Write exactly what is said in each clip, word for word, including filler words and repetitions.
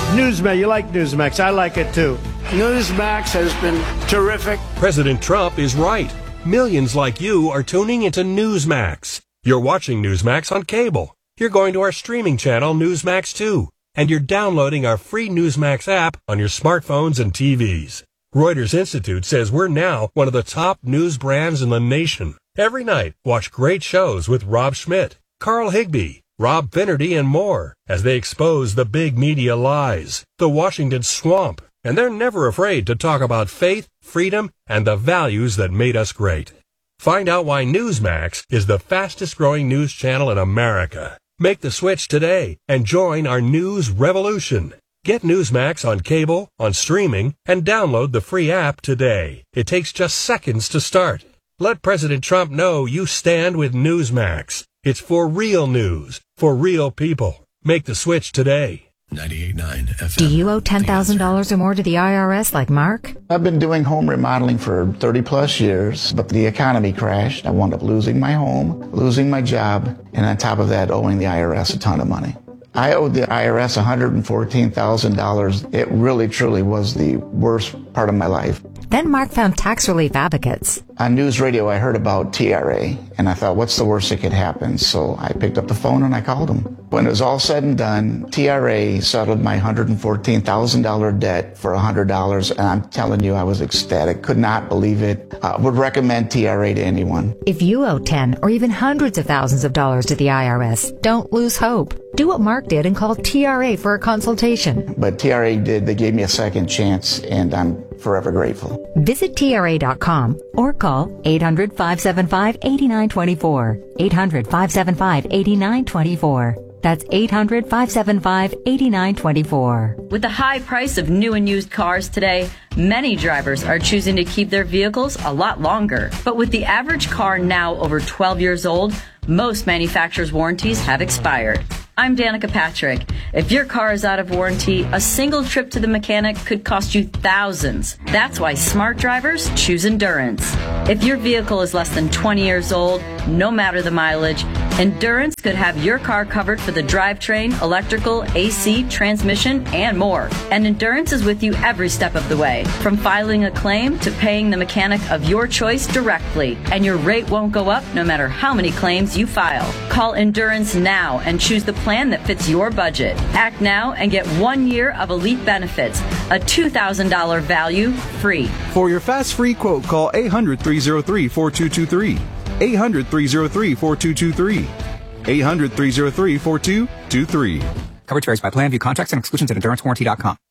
Newsmax, you like Newsmax. I like it too. Newsmax has been terrific. President Trump is right. Millions like you are tuning into Newsmax. You're watching Newsmax on cable. You're going to our streaming channel, Newsmax two. And you're downloading our free Newsmax app on your smartphones and T Vs. Reuters Institute says we're now one of the top news brands in the nation. Every night, watch great shows with Rob Schmidt, Carl Higbie, Rob Finnerty, and more as they expose the big media lies, the Washington swamp, and they're never afraid to talk about faith, freedom, and the values that made us great. Find out why Newsmax is the fastest growing news channel in America. Make the switch today and join our news revolution. Get Newsmax on cable, on streaming, and download the free app today. It takes just seconds to start. Let President Trump know you stand with Newsmax. It's for real news, for real people. Make the switch today. ninety-eight point nine F M. Do you owe ten thousand dollars or more to the I R S like Mark? I've been doing home remodeling for thirty plus years, but the economy crashed. I wound up losing my home, losing my job, and on top of that, owing the I R S a ton of money. I owed the I R S one hundred fourteen thousand dollars. It really, truly was the worst part of my life. Then Mark found tax relief advocates. On news radio, I heard about T R A, and I thought, what's the worst that could happen? So I picked up the phone and I called them. When it was all said and done, T R A settled my one hundred fourteen thousand dollars debt for one hundred dollars, and I'm telling you, I was ecstatic. Could not believe it. Uh, would recommend T R A to anyone. If you owe ten or even hundreds of thousands of dollars to the I R S, don't lose hope. Do what Mark did and call T R A for a consultation. But T R A did. They gave me a second chance, and I'm forever grateful. Visit T R A dot com or call eight hundred, five seven five, eight nine two four. eight hundred, five seven five, eight nine two four. That's eight hundred, five seven five, eight nine two four. With the high price of new and used cars today, many drivers are choosing to keep their vehicles a lot longer. But with the average car now over twelve years old, most manufacturers' warranties have expired. I'm Danica Patrick. If your car is out of warranty, a single trip to the mechanic could cost you thousands. That's why smart drivers choose Endurance. If your vehicle is less than twenty years old, no matter the mileage, Endurance could have your car covered for the drivetrain, electrical, A C, transmission, and more. And Endurance is with you every step of the way, from filing a claim to paying the mechanic of your choice directly. And your rate won't go up no matter how many claims you file. Call Endurance now and choose the plan that fits your budget. Act now and get one year of elite benefits, a two thousand dollars value free. For your fast free quote, call eight hundred, three oh three, four two two three. eight hundred, three oh three, four two two three. eight hundred, three oh three, four two two three. Coverage varies by plan. View contracts and exclusions at endurance warranty dot com.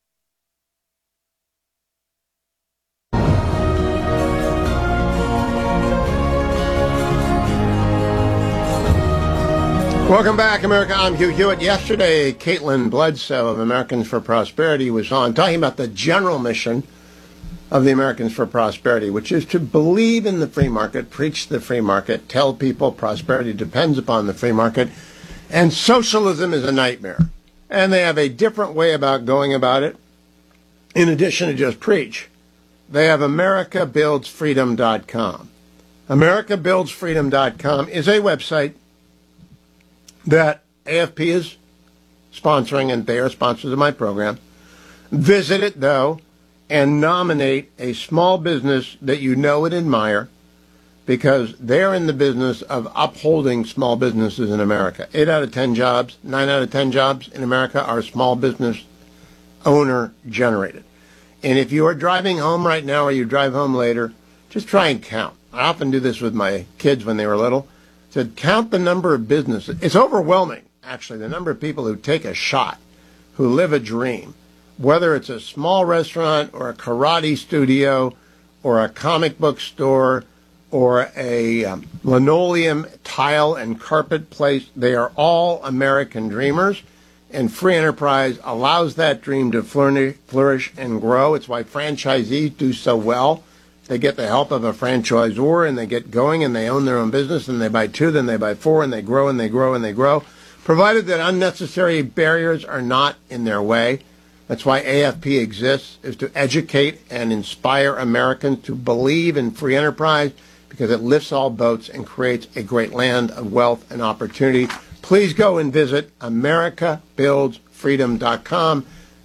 Welcome back, America. I'm Hugh Hewitt. Yesterday, Caitlin Bledsoe of Americans for Prosperity was on talking about the general mission of the Americans for Prosperity, which is to believe in the free market, preach the free market, tell people prosperity depends upon the free market, and socialism is a nightmare. And they have a different way about going about it. In addition to just preach, they have America Builds Freedom dot com. America Builds Freedom dot com is a website that A F P is sponsoring, and they are sponsors of my program. Visit it, though, and nominate a small business that you know and admire, because they're in the business of upholding small businesses in America. Eight out of ten jobs, nine out of ten jobs in America are small business owner generated. And if you are driving home right now or you drive home later, just try and count. I often do this with my kids when they were little. Said, count the number of businesses. It's overwhelming, actually, the number of people who take a shot, who live a dream, whether it's a small restaurant or a karate studio or a comic book store or a um, linoleum tile and carpet place. They are all American dreamers, and free enterprise allows that dream to flourish and grow. It's why franchisees do so well. They get the help of a franchisor, and they get going, and they own their own business, and they buy two, then they buy four, and they grow, and they grow, and they grow, provided that unnecessary barriers are not in their way. That's why A F P exists, is to educate and inspire Americans to believe in free enterprise, because it lifts all boats and creates a great land of wealth and opportunity. Please go and visit America Builds Freedom dot com.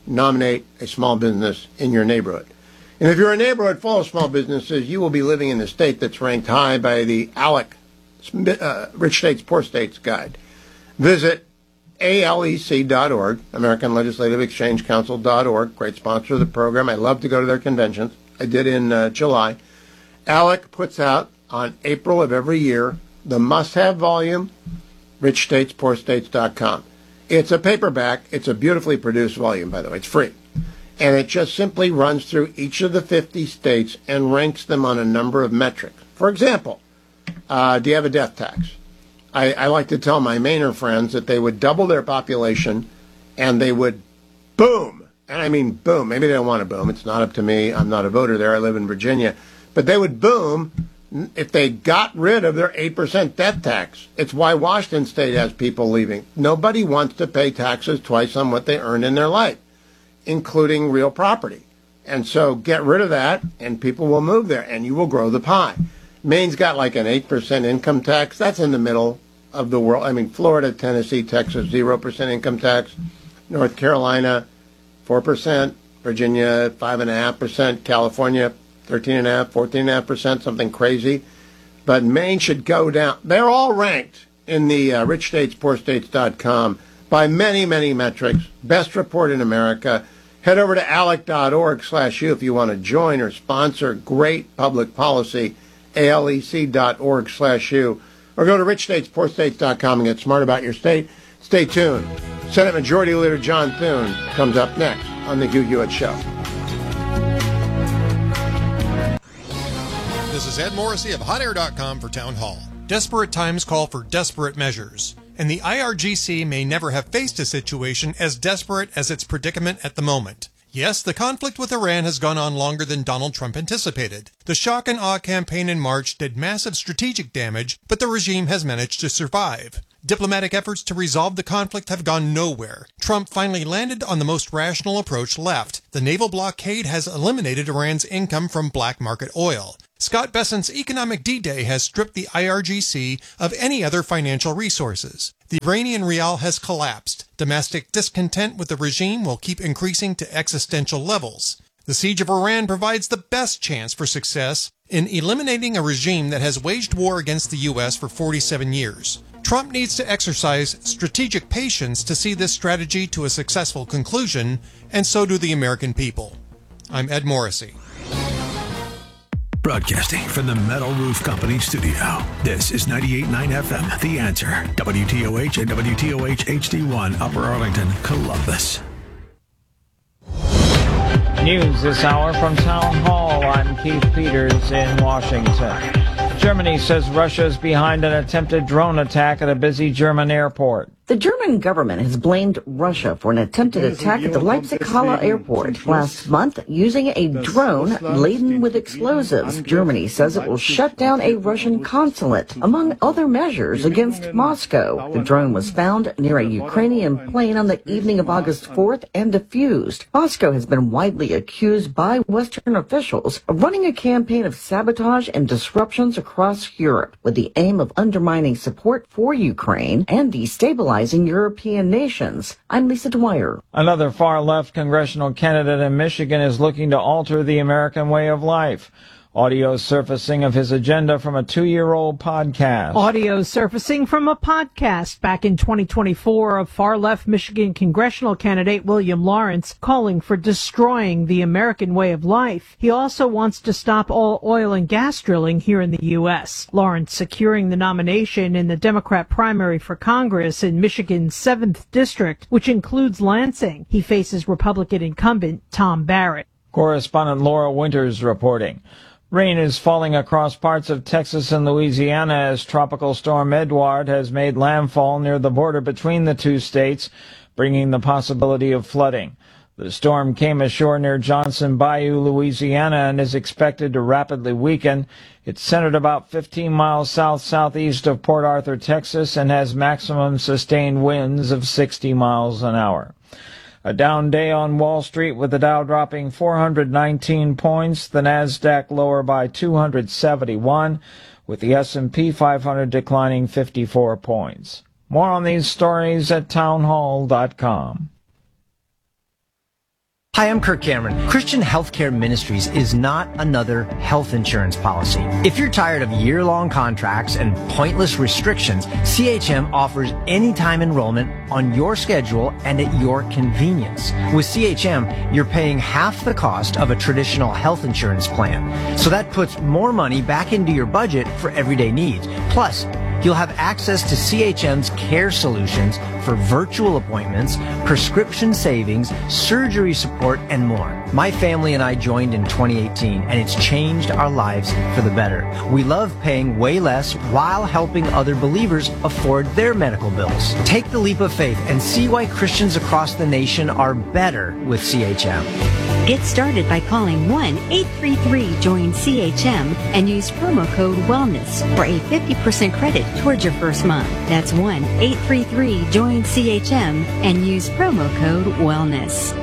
nominate a small business in your neighborhood. And if you're a neighborhood full of small businesses, you will be living in a state that's ranked high by the ALEC, uh, Rich States, Poor States Guide. Visit A L E C dot org, American Legislative Exchange Council dot org, great sponsor of the program. I love to go to their conventions. I did in uh, July. ALEC puts out on April of every year the must-have volume, rich states poor states dot com. It's a paperback. It's a beautifully produced volume, by the way. It's free. And it just simply runs through each of the fifty states and ranks them on a number of metrics. For example, uh, do you have a death tax? I, I like to tell my Mainer friends that they would double their population and they would boom. And I mean boom. Maybe they don't want to boom. It's not up to me. I'm not a voter there. I live in Virginia. But they would boom if they got rid of their eight percent death tax. It's why Washington State has people leaving. Nobody wants to pay taxes twice on what they earned in their life, including real property. And so get rid of that, and people will move there, and you will grow the pie. Maine's got like an eight percent income tax. That's in the middle of the world. I mean, Florida, Tennessee, Texas, zero percent income tax. North Carolina, four percent. Virginia, five point five percent. California, thirteen point five, fourteen point five percent, something crazy. But Maine should go down. They're all ranked in the uh, rich states poor states dot com by many, many metrics. Best report in America. Head over to alec dot org slash u if you want to join or sponsor great public policy, A L E C dot org slash u. Or go to rich states poor states dot com and get smart about your state. Stay tuned. Senate Majority Leader John Thune comes up next on the Hugh Hewitt Show. This is Ed Morrissey of hot air dot com for Town Hall. Desperate times call for desperate measures, and the I R G C may never have faced a situation as desperate as its predicament at the moment. Yes, the conflict with Iran has gone on longer than Donald Trump anticipated. The shock and awe campaign in March did massive strategic damage, but the regime has managed to survive. Diplomatic efforts to resolve the conflict have gone nowhere. Trump finally landed on the most rational approach left. The naval blockade has eliminated Iran's income from black market oil. Scott Bessent's economic D-Day has stripped the I R G C of any other financial resources. The Iranian rial has collapsed. Domestic discontent with the regime will keep increasing to existential levels. The siege of Iran provides the best chance for success in eliminating a regime that has waged war against the U S for forty-seven years. Trump needs to exercise strategic patience to see this strategy to a successful conclusion, and so do the American people. I'm Ed Morrissey. Broadcasting from the Metal Roof Company studio. This is ninety-eight point nine F M, The Answer, W T O H and W T O H H D one, Upper Arlington, Columbus. News this hour from Town Hall. I'm Keith Peters in Washington. Germany says Russia is behind an attempted drone attack at a busy German airport. The German government has blamed Russia for an attempted attack at the Leipzig-Halle airport last month using a drone laden with explosives. Germany says it will shut down a Russian consulate, among other measures, against Moscow. The drone was found near a Ukrainian plane on the evening of August fourth and defused. Moscow has been widely accused by Western officials of running a campaign of sabotage and disruptions across Europe with the aim of undermining support for Ukraine and destabilizing European nations. I'm Lisa Dwyer. Another far-left congressional candidate in Michigan is looking to alter the American way of life. Audio surfacing of his agenda from a two-year-old podcast. Audio surfacing from a podcast back in twenty twenty-four of far-left Michigan congressional candidate William Lawrence calling for destroying the American way of life. He also wants to stop all oil and gas drilling here in the U S. Lawrence securing the nomination in the Democrat primary for Congress in Michigan's seventh District, which includes Lansing. He faces Republican incumbent Tom Barrett. Correspondent Laura Winters reporting. Rain is falling across parts of Texas and Louisiana as Tropical Storm Edouard has made landfall near the border between the two states, bringing the possibility of flooding. The storm came ashore near Johnson Bayou, Louisiana, and is expected to rapidly weaken. It's centered about fifteen miles south-southeast of Port Arthur, Texas, and has maximum sustained winds of sixty miles an hour. A down day on Wall Street with the Dow dropping four hundred nineteen points, the Nasdaq lower by two hundred seventy-one, with the S and P five hundred declining fifty-four points. More on these stories at town hall dot com. Hi, I'm Kirk Cameron. Christian Healthcare Ministries is not another health insurance policy. If you're tired of year-long contracts and pointless restrictions, C H M offers anytime enrollment on your schedule and at your convenience. With C H M, you're paying half the cost of a traditional health insurance plan. So that puts more money back into your budget for everyday needs. Plus, you'll have access to C H M's care solutions for virtual appointments, prescription savings, surgery support, and more. My family and I joined in twenty eighteen, and it's changed our lives for the better. We love paying way less while helping other believers afford their medical bills. Take the leap of faith and see why Christians across the nation are better with C H M. Get started by calling one eight three three join C H M and use promo code WELLNESS for a fifty percent credit towards your first month. That's one eight three three join C H M and use promo code WELLNESS.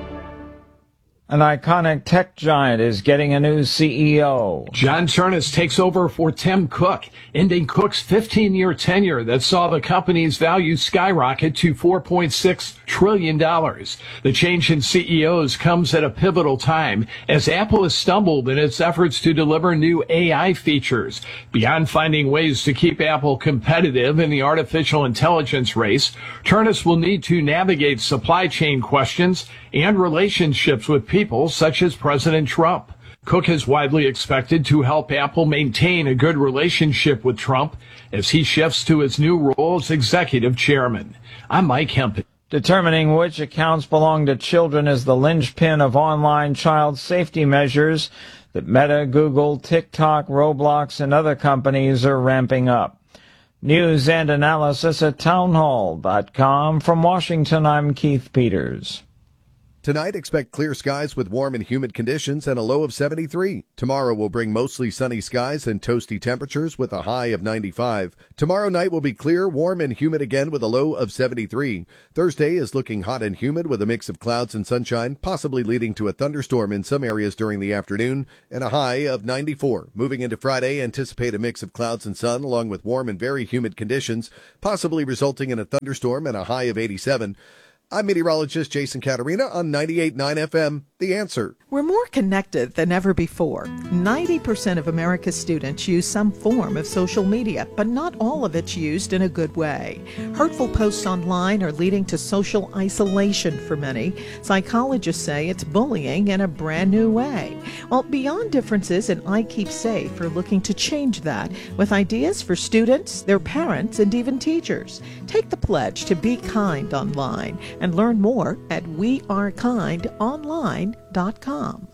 An iconic tech giant is getting a new C E O. John Ternus takes over for Tim Cook, ending Cook's fifteen-year tenure that saw the company's value skyrocket to four point six trillion dollars. The change in C E Os comes at a pivotal time as Apple has stumbled in its efforts to deliver new A I features. Beyond finding ways to keep Apple competitive in the artificial intelligence race, Ternus will need to navigate supply chain questions and relationships with people such as President Trump. Cook is widely expected to help Apple maintain a good relationship with Trump as he shifts to his new role as executive chairman. I'm Mike Hempel. Determining which accounts belong to children is the linchpin of online child safety measures that Meta, Google, TikTok, Roblox, and other companies are ramping up. News and analysis at townhall dot com. From Washington, I'm Keith Peters. Tonight, expect clear skies with warm and humid conditions and a low of seventy-three. Tomorrow will bring mostly sunny skies and toasty temperatures with a high of ninety-five. Tomorrow night will be clear, warm, and humid again with a low of seventy-three. Thursday is looking hot and humid with a mix of clouds and sunshine, possibly leading to a thunderstorm in some areas during the afternoon, and a high of ninety-four. Moving into Friday, anticipate a mix of clouds and sun along with warm and very humid conditions, possibly resulting in a thunderstorm and a high of eighty-seven. I'm meteorologist Jason Caterina on ninety-eight point nine F M, The Answer. We're more connected than ever before. ninety percent of America's students use some form of social media, but not all of it's used in a good way. Hurtful posts online are leading to social isolation for many. Psychologists say it's bullying in a brand new way. Well, Beyond Differences and I Keep Safe are looking to change that with ideas for students, their parents, and even teachers. Take the pledge to be kind online and learn more at we are kind online dot com.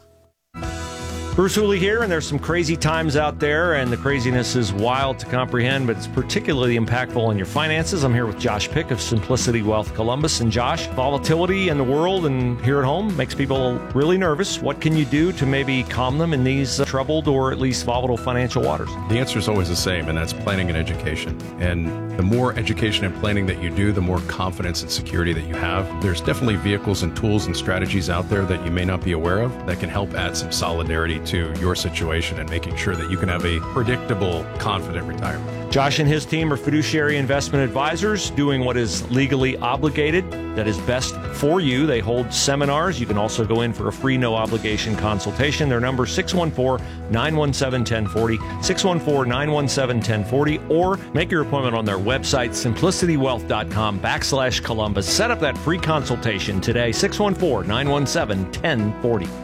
Bruce Hooley here, and there's some crazy times out there, and the craziness is wild to comprehend, but it's particularly impactful on your finances. I'm here with Josh Pick of Simplicity Wealth Columbus. And Josh, volatility in the world and here at home makes people really nervous. What can you do to maybe calm them in these uh, troubled or at least volatile financial waters? The answer is always the same, and that's planning and education. And the more education and planning that you do, the more confidence and security that you have. There's definitely vehicles and tools and strategies out there that you may not be aware of that can help add some solidarity to your situation and making sure that you can have a predictable, confident retirement. Josh and his team are fiduciary investment advisors doing what is legally obligated, that is best for you. They hold seminars. You can also go in for a free, no-obligation consultation. Their number is six one four, nine one seven, one oh four oh, six one four, nine one seven, one oh four oh, or make your appointment on their website, simplicity wealth dot com backslash Columbus. Set up that free consultation today, six one four, nine one seven, one oh four oh.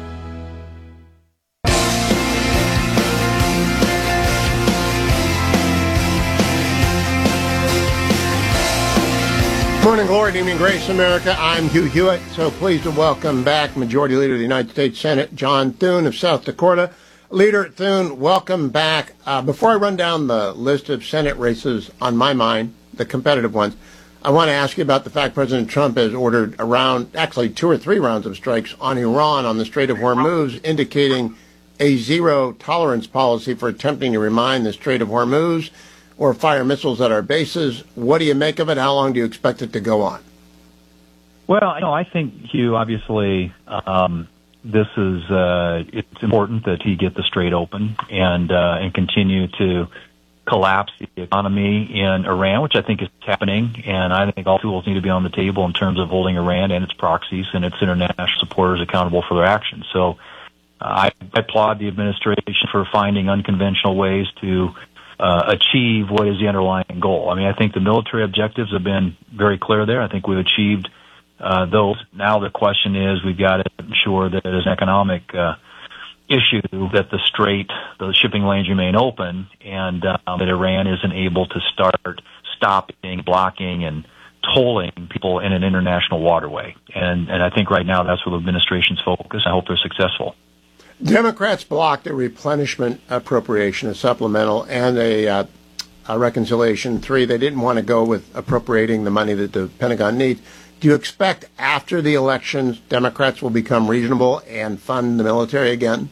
Morning glory, good evening grace, America. I'm Hugh Hewitt, so pleased to welcome back Majority Leader of the United States Senate, John Thune of South Dakota. Leader Thune, welcome back. Uh, before I run down the list of Senate races on my mind, the competitive ones, I want to ask you about the fact President Trump has ordered around, actually two or three rounds of strikes on Iran on the Strait of Hormuz, indicating a zero tolerance policy for attempting to remine the Strait of Hormuz or fire missiles at our bases. What do you make of it? How long do you expect it to go on? Well, you know, I think, Hugh, obviously, um, this is, uh, it's important that he get the strait open and, uh, and continue to, collapse the economy in Iran, which I think is happening, and I think all tools need to be on the table in terms of holding Iran and its proxies and its international supporters accountable for their actions. So uh, I applaud the administration for finding unconventional ways to uh, achieve what is the underlying goal. I mean, I think the military objectives have been very clear there. I think we've achieved uh, those. Now the question is we've got to ensure that as an economic uh, issue that the strait, the shipping lanes remain open, and um, that Iran isn't able to start stopping, blocking, and tolling people in an international waterway. And, and I think right now that's where the administration's focus. I hope they're successful. Democrats blocked a replenishment appropriation, a supplemental, and a, uh, a reconciliation three. They didn't want to go with appropriating the money that the Pentagon needs. Do you expect after the elections Democrats will become reasonable and fund the military again?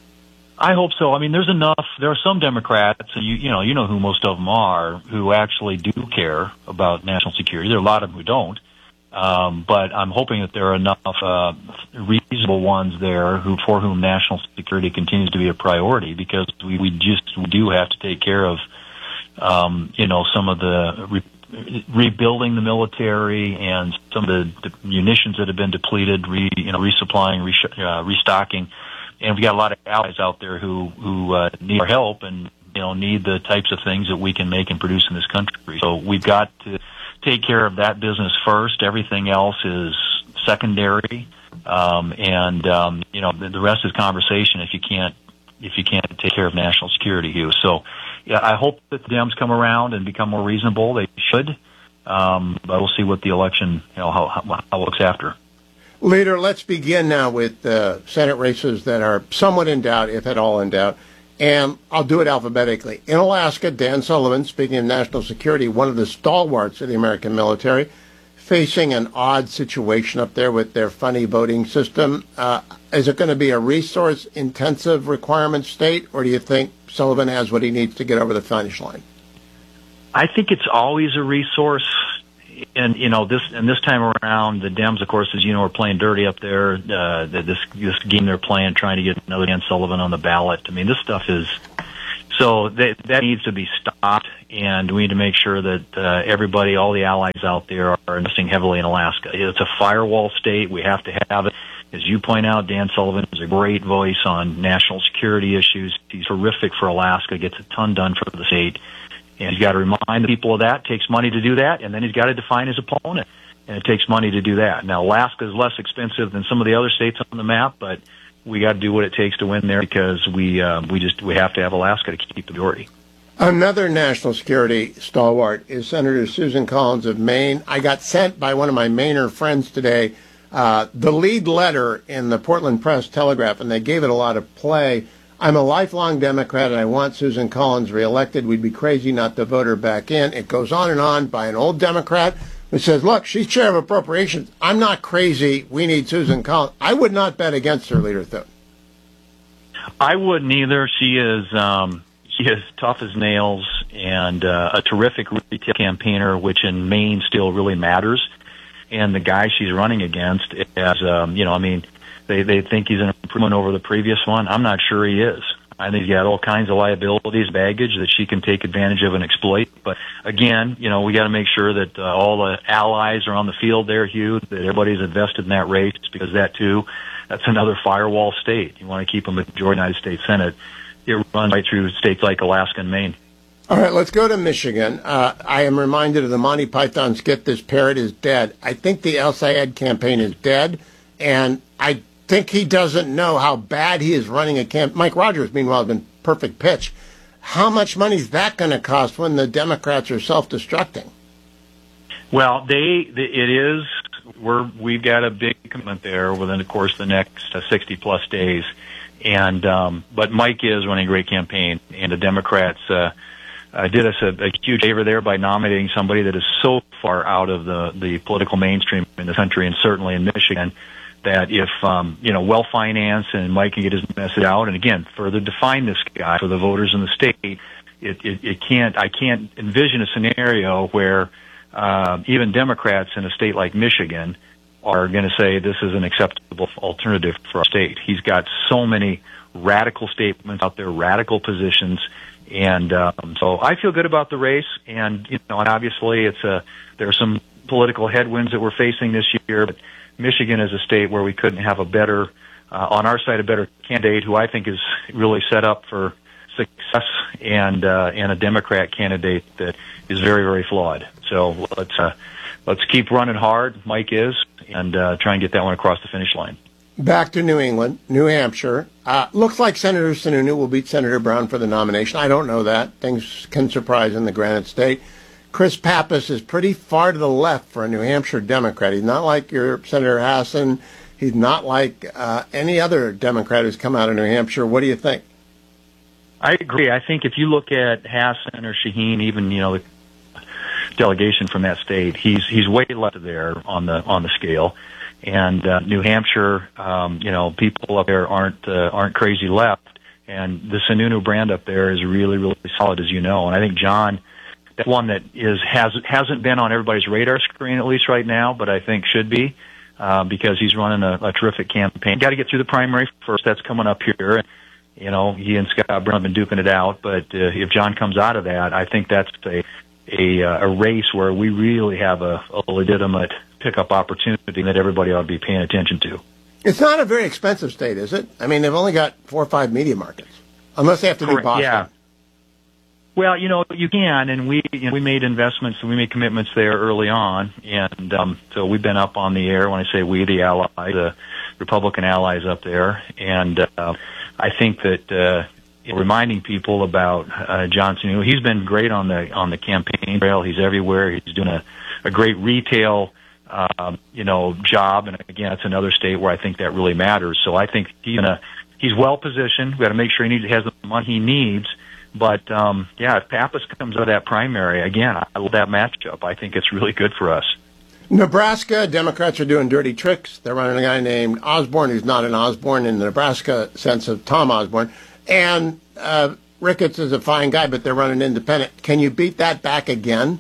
I hope so. I mean, there's enough. There are some Democrats, and you, you know, you know who most of them are, who actually do care about national security. There are a lot of them who don't. Um, but I'm hoping that there are enough uh, reasonable ones there who, for whom national security continues to be a priority, because we, we just we do have to take care of, um, you know, some of the re- rebuilding the military and some of the, the munitions that have been depleted, re, you know, resupplying, re- uh, restocking. And we got a lot of allies out there who who uh, need our help and, you know, need the types of things that we can make and produce in this country. So we've got to take care of that business first. Everything else is secondary, um, and um, you know the, the rest is conversation. If you can't, if you can't take care of national security, Hugh. So, yeah, I hope that the Dems come around and become more reasonable. They should, um, but we'll see what the election, you know, how, how, how it looks after. Leader, let's begin now with uh, Senate races that are somewhat in doubt, if at all in doubt. And I'll do it alphabetically. In Alaska, Dan Sullivan, speaking of national security, one of the stalwarts of the American military, facing an odd situation up there with their funny voting system. Uh, is it going to be a resource-intensive requirement state, or do you think Sullivan has what he needs to get over the finish line? I think it's always a resource. And, you know, this and this time around, the Dems, of course, as you know, are playing dirty up there. Uh, this this game they're playing, trying to get another Dan Sullivan on the ballot. I mean, this stuff is so that that needs to be stopped, and we need to make sure that uh, everybody, all the allies out there, are investing heavily in Alaska. It's a firewall state. We have to have it. As you point out, Dan Sullivan is a great voice on national security issues. He's terrific for Alaska. Gets a ton done for the state. And he's got to remind the people of that. It takes money to do that, and then he's got to define his opponent. And it takes money to do that. Now, Alaska is less expensive than some of the other states on the map, but we got to do what it takes to win there, because we uh, we just we have to have Alaska to keep the majority. Another national security stalwart is Senator Susan Collins of Maine. I got sent by one of my Mainer friends today uh, the lead letter in the Portland Press-Telegraph, and they gave it a lot of play. I'm a lifelong Democrat, and I want Susan Collins reelected. We'd be crazy not to vote her back in. It goes on and on by an old Democrat who says, look, she's chair of appropriations. I'm not crazy. We need Susan Collins. I would not bet against her, Leader Thune. I wouldn't either. She is um, she is tough as nails and uh, a terrific retail campaigner, which in Maine still really matters. And the guy she's running against is, um, you know, I mean, They they think he's an improvement over the previous one. I'm not sure he is. I think he's got all kinds of liabilities, baggage that she can take advantage of and exploit. But again, you know, we got to make sure that uh, all the allies are on the field there, Hugh, that everybody's invested in that race, because that too, that's another firewall state. You want to keep a majority in the United States Senate. It runs right through states like Alaska and Maine. All right, let's go to Michigan. Uh, I am reminded of the Monty Python skit, This Parrot is Dead. I think the El Sayed campaign is dead, and I think he doesn't know how bad he is running a camp. Mike Rogers, meanwhile, has been perfect pitch. How much money is that going to cost when the Democrats are self-destructing? Well, they, they it is. We're we've got a big commitment there within, of course, the next uh, sixty plus days. And um, but Mike is running a great campaign, and the Democrats uh, uh, did us a, a huge favor there by nominating somebody that is so far out of the the political mainstream in the country, and certainly in Michigan, that if, um, you know, well-financed and Mike can get his message out, and again, further define this guy for the voters in the state, it, it, it can't, I can't envision a scenario where uh, even Democrats in a state like Michigan are going to say this is an acceptable alternative for our state. He's got so many radical statements out there, radical positions, And um, so I feel good about the race. And, you know, and obviously it's a, there are some political headwinds that we're facing this year, but Michigan is a state where we couldn't have a better, uh, on our side, a better candidate who I think is really set up for success, and uh, and a Democrat candidate that is very, very flawed. So let's uh, let's keep running hard. Mike is, and uh, try and get that one across the finish line. Back to New England, New Hampshire. Uh, looks like Senator Sununu will beat Senator Brown for the nomination. I don't know that. Things can surprise in the Granite State. Chris Pappas is pretty far to the left for a New Hampshire Democrat. He's not like your Senator Hassan. He's not like uh, any other Democrat who's come out of New Hampshire. What do you think? I agree. I think if you look at Hassan or Shaheen, even, you know, the delegation from that state, he's he's way left there on the on the scale. And uh, New Hampshire, um, you know, people up there aren't uh, aren't crazy left, and the Sununu brand up there is really, really solid, as you know. And I think John, that's one that is has hasn't been on everybody's radar screen, at least right now, but I think should be, uh, because he's running a, a terrific campaign. Got to get through the primary first. That's coming up here. You know, he and Scott Brown have been duking it out, but uh, if John comes out of that, I think that's a a, uh, a race where we really have a, a legitimate pickup opportunity that everybody ought to be paying attention to. It's not a very expensive state, is it? I mean, they've only got four or five media markets, unless they have to Correct. do Boston. Yeah. Well, you know, you can, and we you know, we made investments and we made commitments there early on, and um, so we've been up on the air. When I say we, the allies, the Republican allies up there, and uh, I think that uh, reminding people about uh, John Sununu, he's been great on the on the campaign trail. He's everywhere. He's doing a, a great retail, um, you know, job, and again, it's another state where I think that really matters. So I think he's gonna, he's well positioned. We got to make sure he needs, has the money he needs. But, um, yeah, if Pappas comes out of that primary, again, I love that matchup. I think it's really good for us. Nebraska, Democrats are doing dirty tricks. They're running a guy named Osborne, who's not an Osborne in the Nebraska sense of Tom Osborne. And uh, Ricketts is a fine guy, but they're running independent. Can you beat that back again?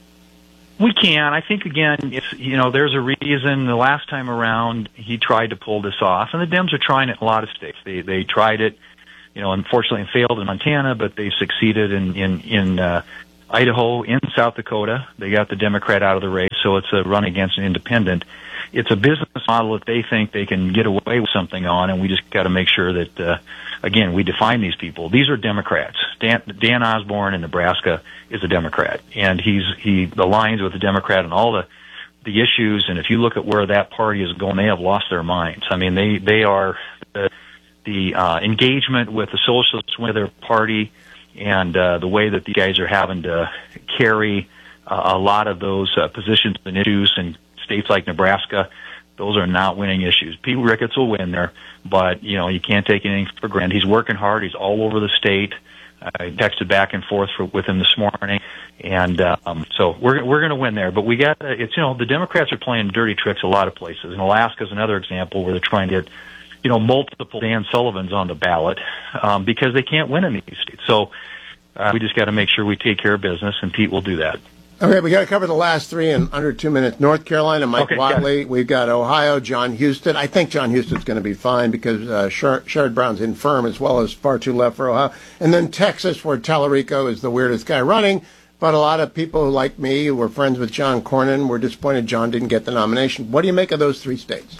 We can. I think, again, it's, you know, there's a reason the last time around he tried to pull this off. And the Dems are trying it in a lot of states. They, they tried it. You know, unfortunately, failed in Montana, but they succeeded in in in uh, Idaho, in South Dakota. They got the Democrat out of the race, so it's a run against an independent. It's a business model that they think they can get away with something on, and we just got to make sure that, uh, again, we define these people. These are Democrats. Dan, Dan Osborne in Nebraska is a Democrat, and he's he aligns with the Democrat on all the the issues. And if you look at where that party is going, they have lost their minds. I mean, they they are. Uh, the uh, engagement with the socialists with their party, and uh, the way that the guys are having to carry uh, a lot of those uh, positions and issues in states like Nebraska, those are not winning issues. Pete Ricketts will win there, but, you know, you can't take anything for granted. He's working hard. He's all over the state. I texted back and forth for, with him this morning, and um, so we're we're going to win there. But we got it's you know the Democrats are playing dirty tricks a lot of places. And Alaska is another example where they're trying to get you know, multiple Dan Sullivans on the ballot um, because they can't win in these states. So uh, we just got to make sure we take care of business, and Pete will do that. Okay, we got to cover the last three in under two minutes. North Carolina, Mike okay, Whatley. Yeah. We've got Ohio, John Husted. I think John Husted's going to be fine because uh, Sher- Sherrod Brown's infirm as well as far too left for Ohio. And then Texas, where Tallarico is the weirdest guy running. But a lot of people like me who were friends with John Cornyn were disappointed John didn't get the nomination. What do you make of those three states?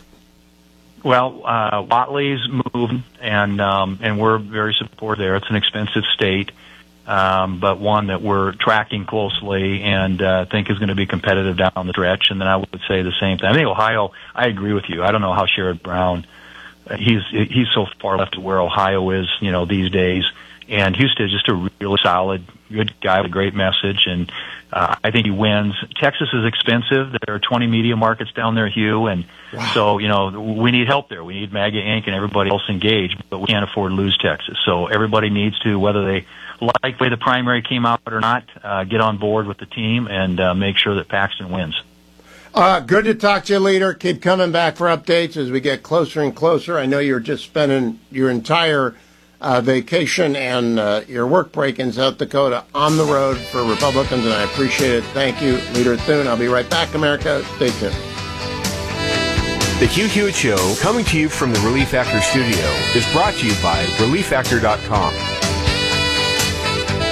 Well, uh, Whatley's moving, and um, and we're very supportive there. It's an expensive state, um, but one that we're tracking closely and uh, think is going to be competitive down the stretch. And then I would say the same thing. I think Ohio, I agree with you. I don't know how Sherrod Brown, uh, he's he's so far left of where Ohio is, you know, these days. And Houston is just a really solid, good guy with a great message, and uh, I think he wins. Texas is expensive. There are twenty media markets down there, Hugh, and wow. so, you know, we need help there. We need MAGA Incorporated and everybody else engaged, but we can't afford to lose Texas. So everybody needs to, whether they like the way the primary came out or not, uh, get on board with the team and uh, make sure that Paxton wins. Uh, good to talk to you, leader. Keep coming back for updates as we get closer and closer. I know you're just spending your entire Uh, vacation and uh, your work break in South Dakota on the road for Republicans, and I appreciate it. Thank you, Leader Thune. I'll be right back, America. Stay tuned. The Hugh Hewitt Show, coming to you from the Relief Factor studio, is brought to you by relief factor dot com.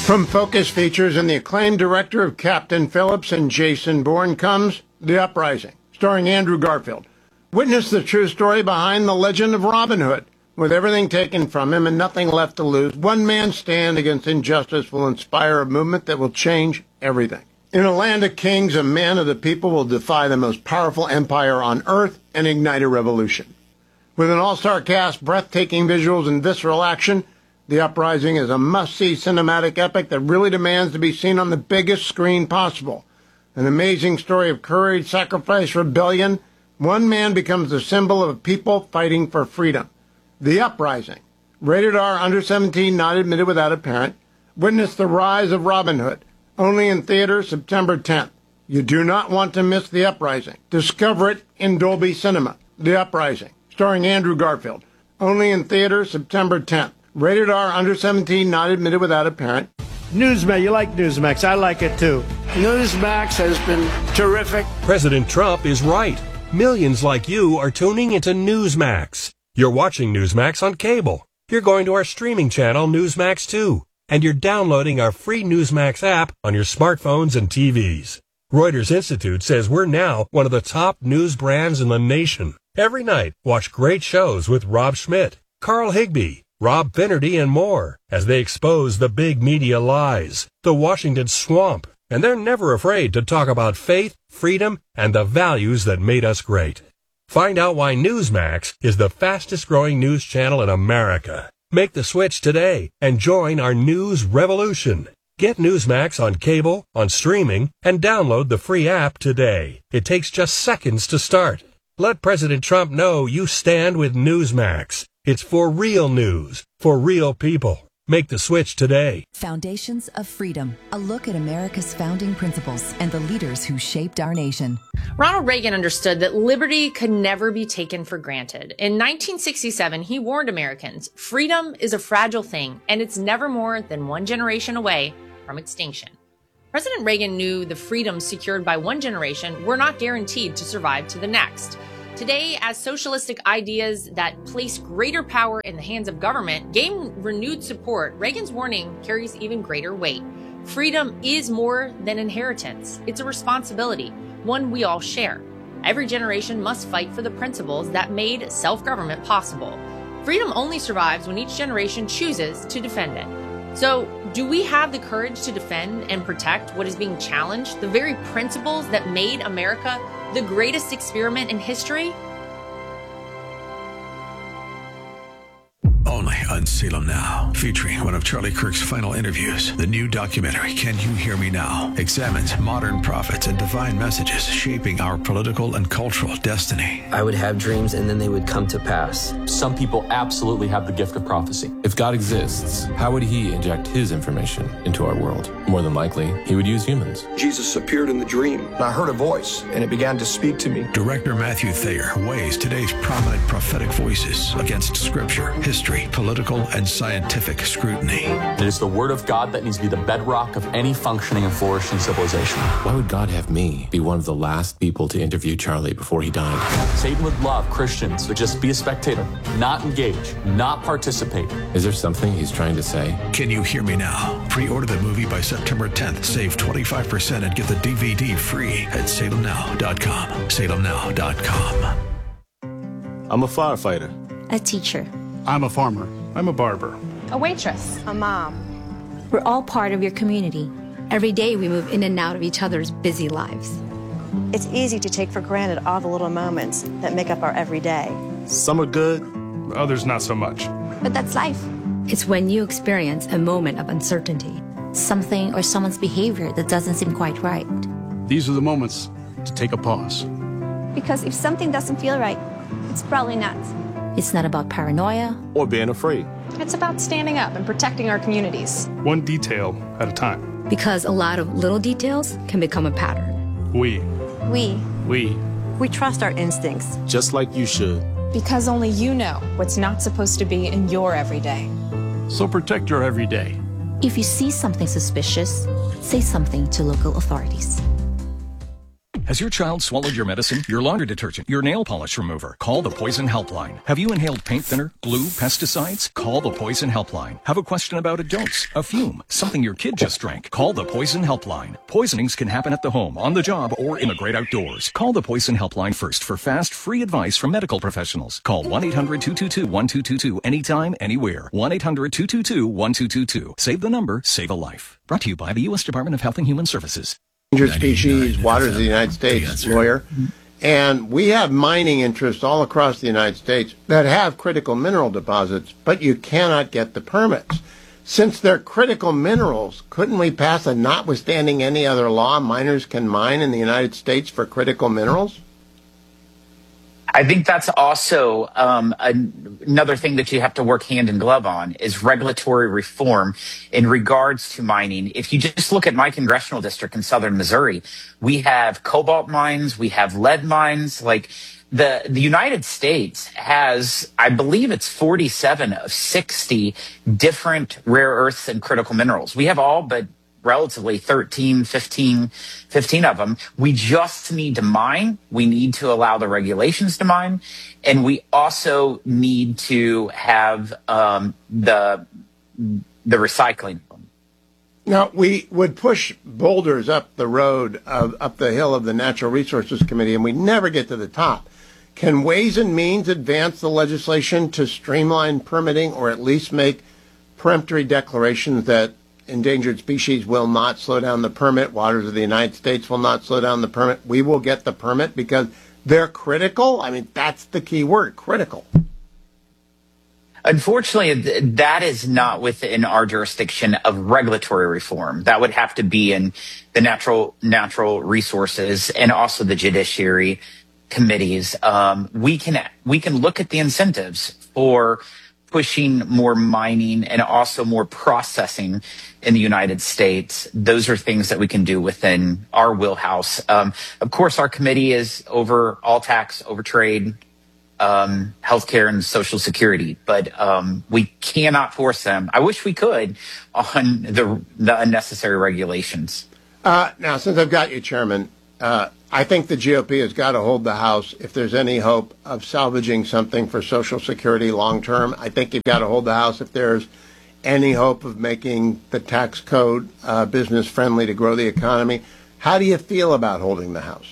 From Focus Features and the acclaimed director of Captain Phillips and Jason Bourne comes The Uprising, starring Andrew Garfield. Witness the true story behind the legend of Robin Hood. With everything taken from him and nothing left to lose, one man's stand against injustice will inspire a movement that will change everything. In a land of kings, a man of the people will defy the most powerful empire on earth and ignite a revolution. With an all-star cast, breathtaking visuals, and visceral action, The Uprising is a must-see cinematic epic that really demands to be seen on the biggest screen possible. An amazing story of courage, sacrifice, rebellion. One man becomes the symbol of a people fighting for freedom. The Uprising. Rated R, under seventeen, not admitted without a parent. Witness the rise of Robin Hood. Only in theaters September tenth. You do not want to miss The Uprising. Discover it in Dolby Cinema. The Uprising. Starring Andrew Garfield. Only in theaters September tenth. Rated R, under seventeen, not admitted without a parent. Newsmax, you like Newsmax. I like it too. Newsmax has been terrific. President Trump is right. Millions like you are tuning into Newsmax. You're watching Newsmax on cable. You're going to our streaming channel, Newsmax two. And you're downloading our free Newsmax app on your smartphones and T Vs. Reuters Institute says we're now one of the top news brands in the nation. Every night, watch great shows with Rob Schmidt, Carl Higbie, Rob Finnerty, and more as they expose the big media lies, the Washington swamp, and they're never afraid to talk about faith, freedom, and the values that made us great. Find out why Newsmax is the fastest growing news channel in America. Make the switch today and join our news revolution. Get Newsmax on cable, on streaming, and download the free app today. It takes just seconds to start. Let President Trump know you stand with Newsmax. It's for real news, for real people. Make the switch today. Foundations of Freedom, a look at America's founding principles and the leaders who shaped our nation. Ronald Reagan understood that liberty could never be taken for granted. In nineteen sixty-seven, he warned Americans, freedom is a fragile thing, and it's never more than one generation away from extinction. President Reagan knew the freedoms secured by one generation were not guaranteed to survive to the next. Today, as socialistic ideas that place greater power in the hands of government gain renewed support, Reagan's warning carries even greater weight. Freedom is more than inheritance. It's a responsibility, one we all share. Every generation must fight for the principles that made self-government possible. Freedom only survives when each generation chooses to defend it. So, do we have the courage to defend and protect what is being challenged, the very principles that made America the greatest experiment in history? Only on Salem Now, featuring one of Charlie Kirk's final interviews. The new documentary, Can You Hear Me Now?, examines modern prophets and divine messages shaping our political and cultural destiny. I would have dreams and then they would come to pass. Some people absolutely have the gift of prophecy. If God exists, how would he inject his information into our world? More than likely, he would use humans. Jesus appeared in the dream, and I heard a voice, and it began to speak to me. Director Matthew Thayer weighs today's prominent prophetic voices against scripture, history, political, and scientific scrutiny. It is the word of God that needs to be the bedrock of any functioning and flourishing civilization. Why would God have me be one of the last people to interview Charlie before he died? Satan would love Christians to just be a spectator, not engage, not participate. Is there something he's trying to say? Can You Hear Me Now? Pre-order the movie by September tenth. Save twenty-five percent and get the D V D free at salem now dot com. salem now dot com. I'm a firefighter. A teacher. I'm a farmer. I'm a barber. A waitress. A mom. We're all part of your community. Every day we move in and out of each other's busy lives. It's easy to take for granted all the little moments that make up our everyday. Some are good, others not so much. But that's life. It's when you experience a moment of uncertainty, something or someone's behavior that doesn't seem quite right. These are the moments to take a pause. Because if something doesn't feel right, it's probably not. It's not about paranoia or being afraid. It's about standing up and protecting our communities. One detail at a time. Because a lot of little details can become a pattern. We. We. We. We trust our instincts. Just like you should. Because only you know what's not supposed to be in your everyday. So protect your everyday. If you see something suspicious, say something to local authorities. Has your child swallowed your medicine, your laundry detergent, your nail polish remover? Call the Poison Helpline. Have you inhaled paint thinner, glue, pesticides? Call the Poison Helpline. Have a question about a dose, a fume, something your kid just drank? Call the Poison Helpline. Poisonings can happen at the home, on the job, or in the great outdoors. Call the Poison Helpline first for fast, free advice from medical professionals. Call one eight hundred two two two one two two two anytime, anywhere. one eight hundred two two two one two two two. Save the number, save a life. Brought to you by the U S Department of Health and Human Services. Endangered species, waters of the United States lawyer. And we have mining interests all across the United States that have critical mineral deposits, but you cannot get the permits. Since they're critical minerals, couldn't we pass a notwithstanding any other law, miners can mine in the United States for critical minerals? I think that's also um, an, another thing that you have to work hand in glove on is regulatory reform in regards to mining. If you just look at my congressional district in southern Missouri, we have cobalt mines, we have lead mines. Like the the United States has, I believe it's forty-seven of sixty different rare earths and critical minerals. We have all but relatively thirteen, fifteen, fifteen of them. We just need to mine. We need to allow the regulations to mine. And we also need to have um, the the recycling. Now, we would push boulders up the road, of, up the hill of the Natural Resources Committee, and we never get to the top. Can Ways and Means advance the legislation to streamline permitting or at least make peremptory declarations that endangered species will not slow down the permit, waters of the United States will not slow down the permit, we will get the permit because they're critical? I mean, that's the key word, critical. Unfortunately, that is not within our jurisdiction of regulatory reform. That would have to be in the natural natural resources and also the judiciary committees. Um, we can we can look at the incentives for pushing more mining and also more processing in the United States. Those are things that we can do within our wheelhouse. Um, of course, our committee is over all tax, over trade, um, healthcare, and Social Security, but um, we cannot force them. I wish we could on the, the unnecessary regulations. Uh, now, since I've got you, Chairman, uh, I think the G O P has got to hold the House if there's any hope of salvaging something for Social Security long term. I think you've got to hold the House if there's any hope of making the tax code uh, business friendly to grow the economy. How do you feel about holding the House?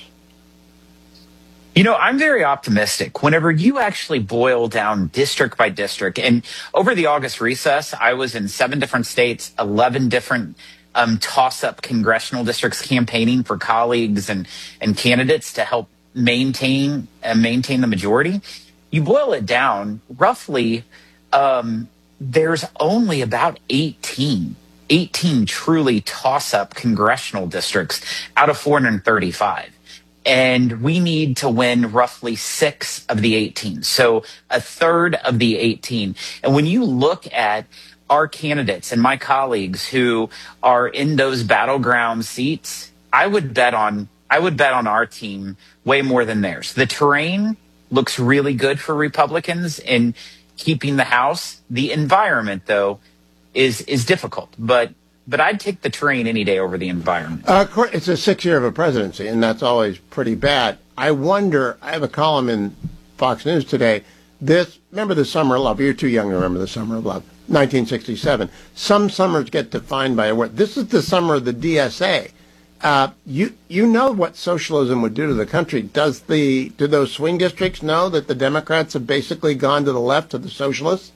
You know, I'm very optimistic. Whenever you actually boil down district by district, and over the August recess, I was in seven different states, eleven different Um, toss-up congressional districts campaigning for colleagues and, and candidates to help maintain uh, maintain the majority. You boil it down, roughly, um, there's only about eighteen, eighteen truly toss-up congressional districts out of four hundred thirty-five. And we need to win roughly six of the eighteen, so a third of the eighteen. And when you look at our candidates and my colleagues who are in those battleground seats, I would bet on I would bet on our team way more than theirs. The terrain looks really good for Republicans in keeping the House. The environment, though, is is difficult. But but I'd take the terrain any day over the environment. Uh, it's a six year of a presidency, and that's always pretty bad. I wonder. I have a column in Fox News today. This remember the Summer of Love. You're too young to remember the Summer of Love. nineteen sixty-seven. Some summers get defined by a word. This is the summer of the D S A. Uh, you you know what socialism would do to the country. Does the do those swing districts know that the Democrats have basically gone to the left of the socialists?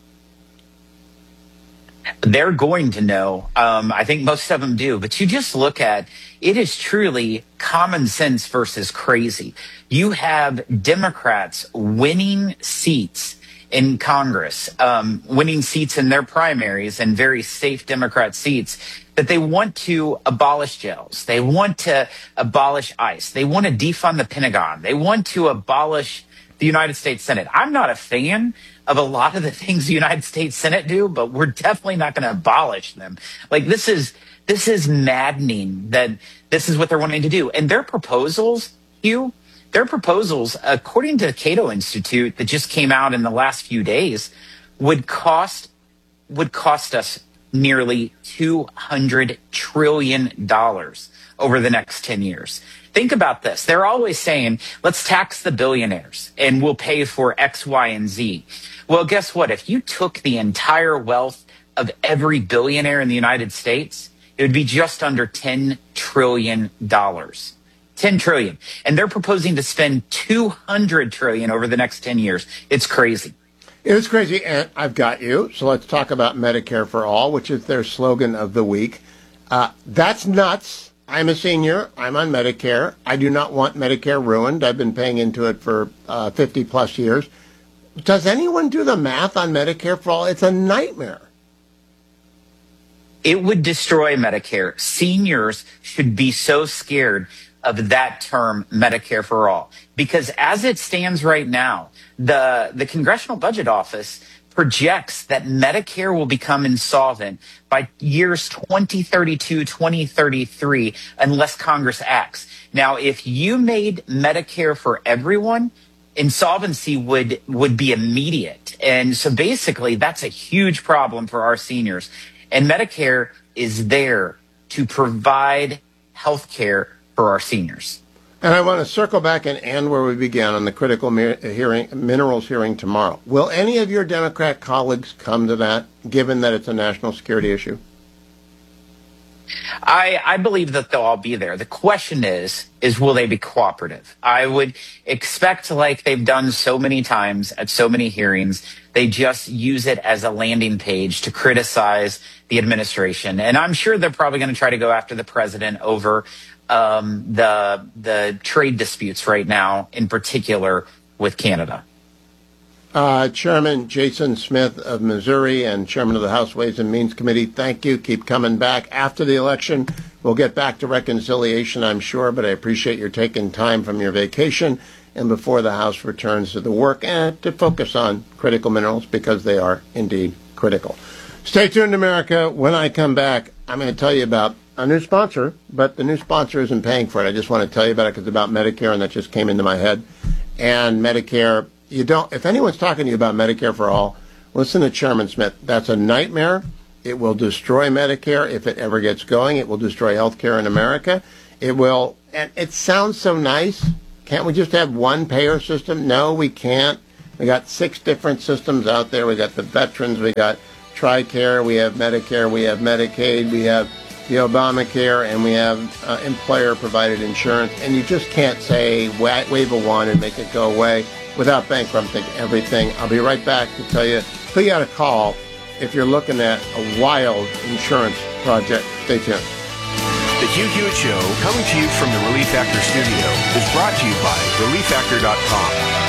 They're going to know. Um, I think most of them do. But you just look at it is truly common sense versus crazy. You have Democrats winning seats in Congress, um, winning seats in their primaries and very safe Democrat seats, that they want to abolish jails. They want to abolish ICE. They want to defund the Pentagon. They want to abolish the United States Senate. I'm not a fan of a lot of the things the United States Senate do, but we're definitely not going to abolish them. Like this is, this is maddening that this is what they're wanting to do. And their proposals, Hugh, Their proposals, according to the Cato Institute that just came out in the last few days, would cost would cost us nearly two hundred trillion dollars. over the next ten years. Think about this. They're always saying, let's tax the billionaires and we'll pay for X, Y, and Z. Well, guess what? If you took the entire wealth of every billionaire in the United States, it would be just under ten trillion dollars. ten trillion dollars. And they're proposing to spend two hundred trillion dollars over the next ten years. It's crazy. It is crazy, and I've got you. So let's talk about Medicare for All, which is their slogan of the week. Uh, that's nuts. I'm a senior. I'm on Medicare. I do not want Medicare ruined. I've been paying into it for uh, fifty plus years. Does anyone do the math on Medicare for All? It's a nightmare. It would destroy Medicare. Seniors should be so scared of that term, Medicare for All, because as it stands right now, the, the Congressional Budget Office projects that Medicare will become insolvent by years twenty thirty-two, twenty thirty-three, unless Congress acts. Now, if you made Medicare for everyone, insolvency would, would be immediate. And so basically, that's a huge problem for our seniors. And Medicare is there to provide health care for our seniors. And I want to circle back and end where we began on the critical mi- hearing, minerals hearing tomorrow. Will any of your Democrat colleagues come to that, given that it's a national security issue? I, I believe that they'll all be there. The question is, is will they be cooperative? I would expect, like they've done so many times at so many hearings, they just use it as a landing page to criticize the administration. And I'm sure they're probably going to try to go after the president over um, the the trade disputes right now, in particular with Canada. Uh, Chairman Jason Smith of Missouri and Chairman of the House Ways and Means Committee, thank you. Keep coming back after the election. We'll get back to reconciliation, I'm sure, but I appreciate your taking time from your vacation and before the House returns to the work and to focus on critical minerals because they are indeed critical. Stay tuned, America. When I come back, I'm going to tell you about a new sponsor, but the new sponsor isn't paying for it. I just want to tell you about it because it's about Medicare, and that just came into my head. And Medicare, you don't. If anyone's talking to you about Medicare for All, listen to Chairman Smith. That's a nightmare. It will destroy Medicare if it ever gets going. It will destroy health care in America. It will, and it sounds so nice. Can't we just have one payer system? No, we can't. We got six different systems out there. We got the veterans, we got TRICARE, we have Medicare, we have Medicaid, we have the Obamacare, and we have uh, employer-provided insurance. And you just can't say wa- wave a wand and make it go away without bankrupting everything. I'll be right back to tell you who you got to call if you're looking at a wild insurance project. Stay tuned. The Hugh Hewitt Show, coming to you from the Relief Factor studio, is brought to you by relief factor dot com.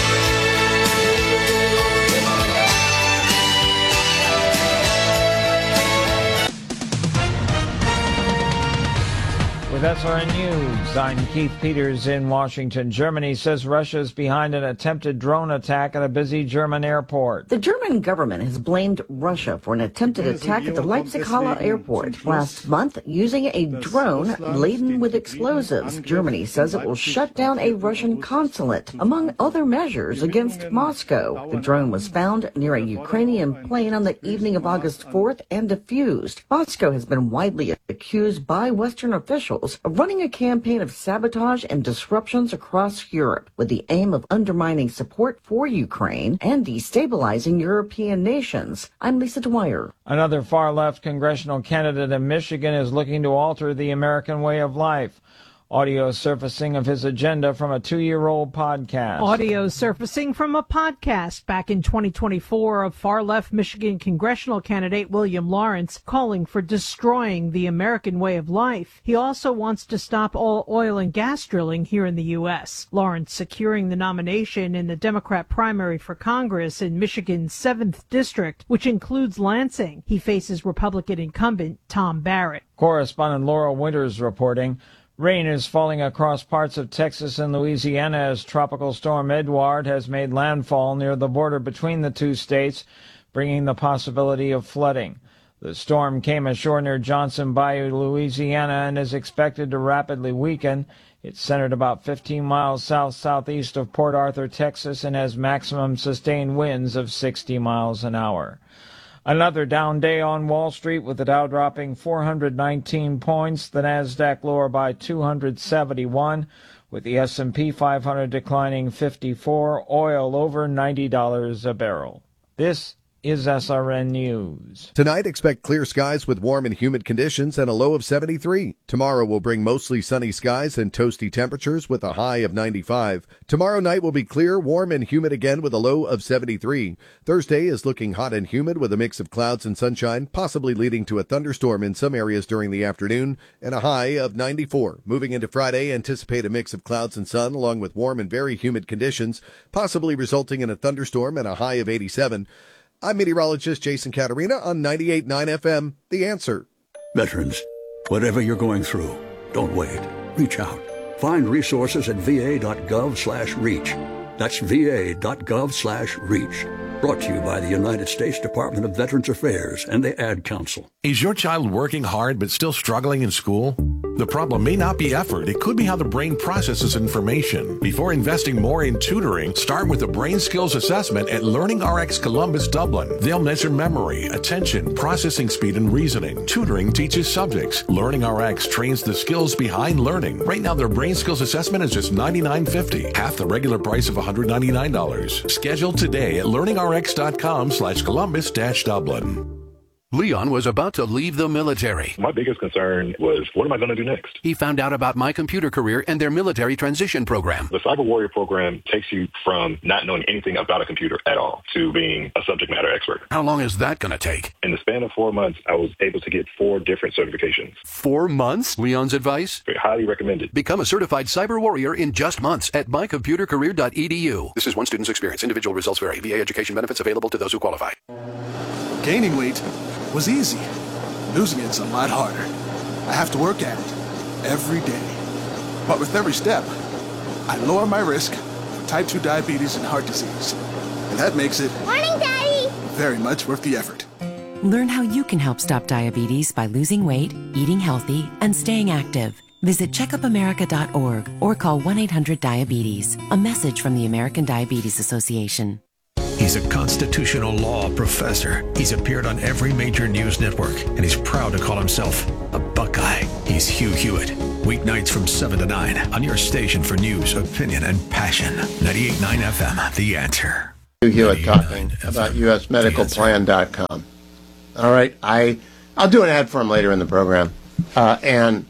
With S R N News, I'm Keith Peters in Washington. Germany says Russia is behind an attempted drone attack at a busy German airport. The German government has blamed Russia for an attempted attack at the Leipzig-Halle airport last month using a drone laden with explosives. Germany says it will shut down a Russian consulate, among other measures, against Moscow. The drone was found near a Ukrainian plane on the evening of August fourth and defused. Moscow has been widely accused by Western officials of running a campaign of sabotage and disruptions across Europe with the aim of undermining support for Ukraine and destabilizing European nations. I'm Lisa Dwyer. Another far-left congressional candidate in Michigan is looking to alter the American way of life. Audio surfacing of his agenda from a two-year-old podcast. Audio surfacing from a podcast back in twenty twenty-four of far-left Michigan congressional candidate William Lawrence calling for destroying the American way of life. He also wants to stop all oil and gas drilling here in the U S. Lawrence securing the nomination in the Democrat primary for Congress in Michigan's seventh District, which includes Lansing. He faces Republican incumbent Tom Barrett. Correspondent Laura Winters reporting. Rain is falling across parts of Texas and Louisiana as Tropical Storm Edouard has made landfall near the border between the two states, bringing the possibility of flooding. The storm came ashore near Johnson Bayou, Louisiana, and is expected to rapidly weaken. It's centered about fifteen miles south-southeast of Port Arthur, Texas, and has maximum sustained winds of sixty miles an hour. Another down day on Wall Street with the Dow dropping four hundred nineteen points, the Nasdaq lower by two hundred seventy-one, with the S and P five hundred declining fifty-four, oil over ninety dollars a barrel. This is S R N News. Tonight, expect clear skies with warm and humid conditions and a low of seventy-three. Tomorrow will bring mostly sunny skies and toasty temperatures with a high of ninety-five. Tomorrow night will be clear, warm, and humid again with a low of seventy-three. Thursday is looking hot and humid with a mix of clouds and sunshine, possibly leading to a thunderstorm in some areas during the afternoon, and a high of ninety-four. Moving into Friday, anticipate a mix of clouds and sun along with warm and very humid conditions, possibly resulting in a thunderstorm and a high of eighty-seven. I'm meteorologist Jason Caterina on ninety-eight point nine F M, The Answer. Veterans, whatever you're going through, don't wait. Reach out. Find resources at va.gov slash reach. That's va.gov slash reach. Brought to you by the United States Department of Veterans Affairs and the Ad Council. Is your child working hard but still struggling in school? The problem may not be effort. It could be how the brain processes information. Before investing more in tutoring, start with a brain skills assessment at LearningRx Columbus Dublin. They'll measure memory, attention, processing speed, and reasoning. Tutoring teaches subjects. LearningRx trains the skills behind learning. Right now, their brain skills assessment is just ninety-nine fifty, half the regular price of one hundred ninety-nine dollars. Schedule today at learningrx.com slash Columbus dash Dublin. Leon was about to leave the military. My biggest concern was, what am I going to do next? He found out about My Computer Career and their military transition program. The Cyber Warrior program takes you from not knowing anything about a computer at all to being a subject matter expert. How long is that going to take? In the span of four months, I was able to get four different certifications. Four months? Leon's advice? Very highly recommended. Become a certified cyber warrior in just months at my computer career dot e d u. This is one student's experience. Individual results vary. V A education benefits available to those who qualify. Gaining weight was easy. Losing it's a lot harder. I have to work at it every day. But with every step, I lower my risk for type two diabetes and heart disease. And that makes it Morning, Daddy! very much worth the effort. Learn how you can help stop diabetes by losing weight, eating healthy, and staying active. Visit checkup america dot org or call one eight hundred diabetes. A message from the American Diabetes Association. He's a constitutional law professor. He's appeared on every major news network, and he's proud to call himself a Buckeye. He's Hugh Hewitt. Weeknights from seven to nine on your station for news, opinion, and passion. ninety-eight point nine F M, The Answer. Hugh Hewitt talking about U S medical plan dot com. All right, I, I'll do an ad for him later in the program. Uh, and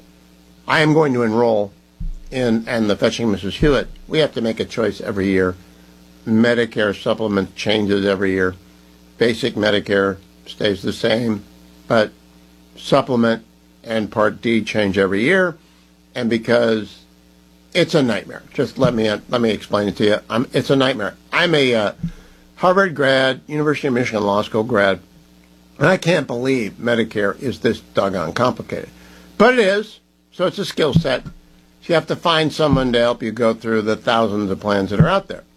I am going to enroll in, and the Fetching Missus Hewitt, we have to make a choice every year. Medicare supplement changes every year. Basic Medicare stays the same, but supplement and Part D change every year. And because it's a nightmare, just let me let me explain it to you. I'm, it's a nightmare. I'm a uh, Harvard grad, University of Michigan Law School grad, and I can't believe Medicare is this doggone complicated. But it is, so it's a skill set. So you have to find someone to help you go through the thousands of plans that are out there.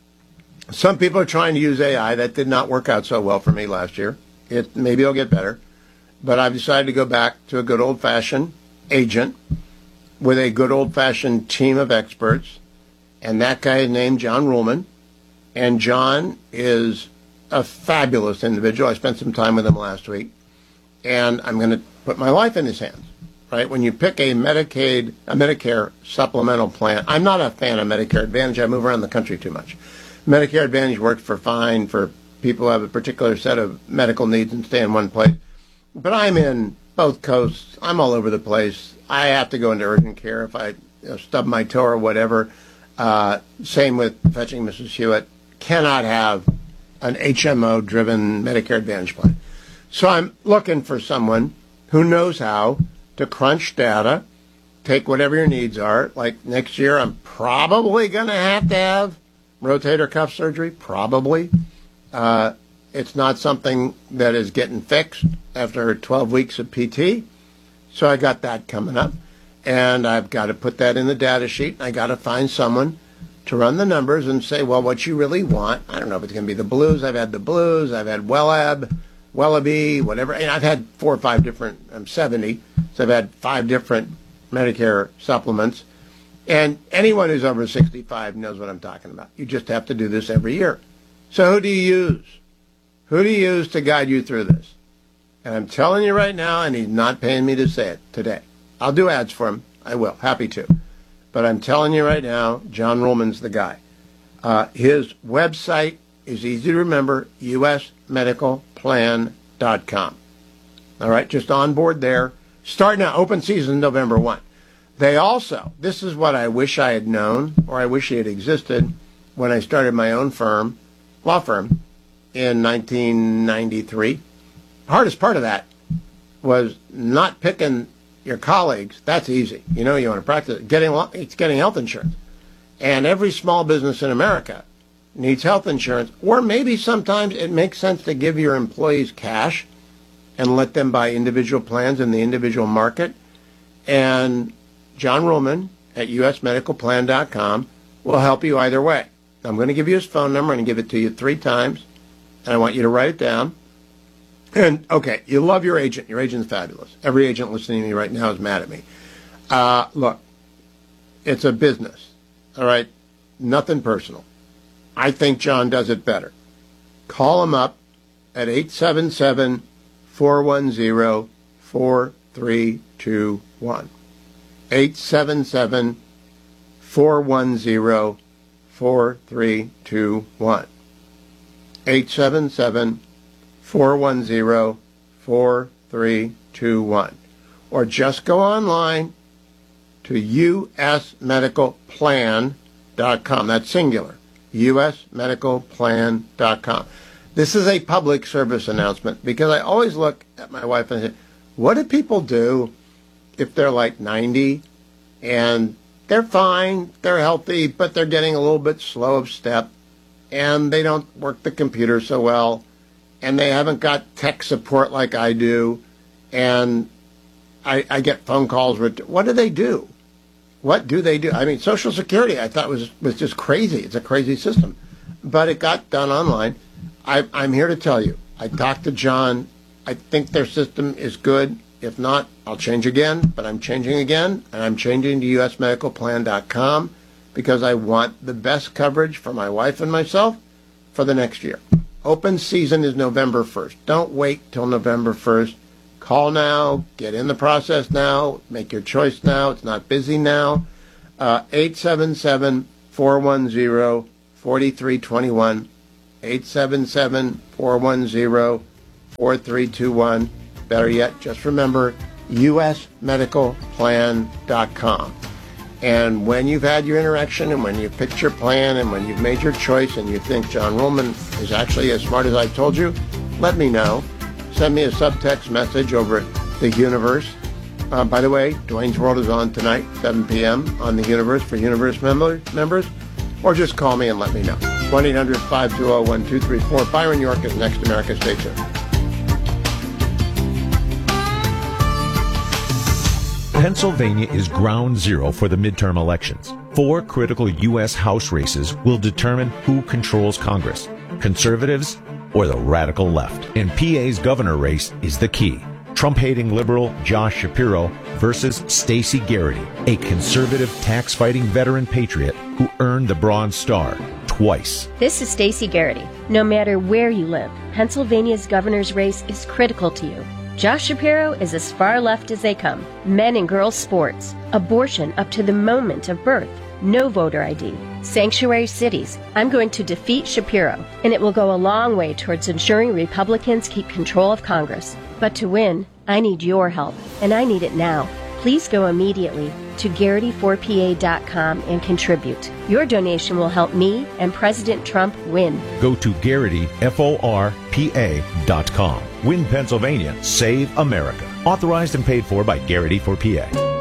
Some people are trying to use A I. That did not work out so well for me last year. It maybe it'll get better. But I've decided to go back to a good old-fashioned agent with a good old-fashioned team of experts. And that guy is named John Ruhlman. And John is a fabulous individual. I spent some time with him last week. And I'm going to put my life in his hands. Right? When you pick a Medicaid, a Medicare supplemental plan, I'm not a fan of Medicare Advantage. I move around the country too much. Medicare Advantage works for fine for people who have a particular set of medical needs and stay in one place. But I'm in both coasts. I'm all over the place. I have to go into urgent care if I you know, stub my toe or whatever. Uh, same with Fetching Missus Hewitt. Cannot have an H M O-driven Medicare Advantage plan. So I'm looking for someone who knows how to crunch data, take whatever your needs are. Like next year, I'm probably going to have to have rotator cuff surgery, probably. Uh, it's not something that is getting fixed after twelve weeks of P T. So I got that coming up. And I've got to put that in the data sheet. I got to find someone to run the numbers and say, well, what you really want. I don't know if it's going to be the blues. I've had the blues. I've had Wellab, Wellaby, whatever. And I've had four or five different, I'm seventy. So I've had five different Medicare supplements. And anyone who's over sixty-five knows what I'm talking about. You just have to do this every year. So who do you use? Who do you use to guide you through this? And I'm telling you right now, and he's not paying me to say it today. I'll do ads for him. I will. Happy to. But I'm telling you right now, John Ruhlman's the guy. Uh, his website is easy to remember, U S medical plan dot com. All right, just on board there. Start now. Open season November first. They also, this is what I wish I had known, or I wish it existed, when I started my own firm, law firm, in nineteen ninety-three. The hardest part of that was not picking your colleagues. That's easy. You know, you want to practice. Getting, it's getting health insurance. And every small business in America needs health insurance. Or maybe sometimes it makes sense to give your employees cash and let them buy individual plans in the individual market. And John Ruhlman at U S medical plan dot com will help you either way. I'm going to give you his phone number and give it to you three times, and I want you to write it down. And, okay, you love your agent. Your agent's fabulous. Every agent listening to me right now is mad at me. Uh, look, it's a business, all right? Nothing personal. I think John does it better. Call him up at eight seven seven, four one zero, four three two one. eight seven seven, four one zero, four three two one. eight seven seven, four one zero, four three two one. Or just go online to U S medical plan dot com. That's singular. U S medical plan dot com. This is a public service announcement because I always look at my wife and say, what do people do if they're like ninety and they're fine, they're healthy, but they're getting a little bit slow of step and they don't work the computer so well and they haven't got tech support like I do, and I, I get phone calls with, what do they do? What do they do? I mean, Social Security I thought was was just crazy. It's a crazy system. But it got done online. I, I'm here to tell you, I talked to John. I think their system is good. If not, I'll change again. But I'm changing again, and I'm changing to U S medical plan dot com because I want the best coverage for my wife and myself for the next year. Open season is November first. Don't wait till November first. Call now. Get in the process now. Make your choice now. It's not busy now. Uh, eight seven seven, four one zero, four three two one. eight seven seven, four one zero, four three two one. Better yet, just remember U S medical plan dot com. And when you've had your interaction and when you've picked your plan and when you've made your choice and you think John Ruhlman is actually as smart as I told you, let me know. Send me a subtext message over at The Universe. Uh, by the way, Dwayne's World is on tonight, seven p.m. on The Universe for Universe member, members. Or just call me and let me know. one eight hundred, five two zero, one two three four. Byron York is next. America. Stay tuned. Pennsylvania is ground zero for the midterm elections. Four critical U S House races will determine who controls Congress, conservatives or the radical left. And P A's governor race is the key. Trump-hating liberal Josh Shapiro versus Stacey Garrity, a conservative tax-fighting veteran patriot who earned the Bronze Star twice. This is Stacey Garrity. No matter where you live, Pennsylvania's governor's race is critical to you. Josh Shapiro is as far left as they come. Men and girls sports, abortion up to the moment of birth, no voter I D, sanctuary cities. I'm going to defeat Shapiro, and it will go a long way towards ensuring Republicans keep control of Congress. But to win, I need your help, and I need it now. Please go immediately to Garrity four P A dot com and contribute. Your donation will help me and President Trump win. Go to Garrity four P A dot com. Win Pennsylvania, save America. Authorized and paid for by Garrity four P A.